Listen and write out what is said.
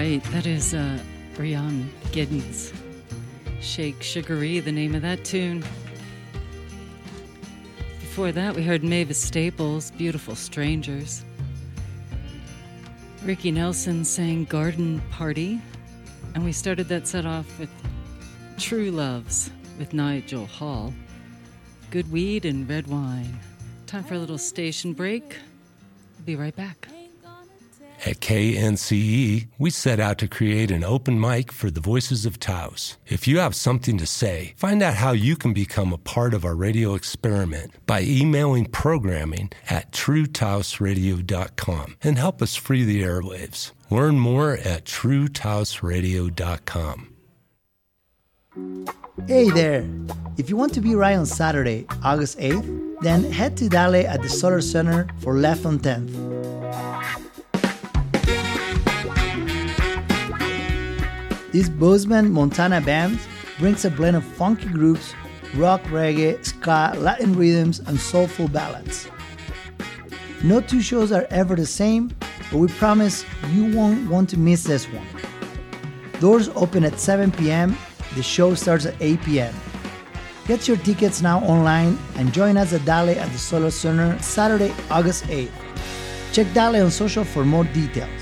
right. That is Brian Giddens. Shake Sugaree, the name of that tune. Before that, we heard Mavis Staples, Beautiful Strangers. Ricky Nelson sang Garden Party. And we started that set off with True Loves with Nigel Hall. Good Weed and Red Wine. Time for a little station break. We'll be right back. At KNCE, we set out to create an open mic for the voices of Taos. If you have something to say, find out how you can become a part of our radio experiment by emailing programming at truetaosradio.com and help us free the airwaves. Learn more at truetaosradio.com. Hey there! If you want to be right on Saturday, August 8th, then head to Dale at the Solar Center for Left on 10th. This Bozeman, Montana band brings a blend of funky grooves, rock, reggae, ska, Latin rhythms, and soulful ballads. No two shows are ever the same, but we promise you won't want to miss this one. Doors open at 7 p.m. The show starts at 8 p.m. Get your tickets now online and join us at Dale at the Solar Center Saturday, August 8th. Check Dale on social for more details.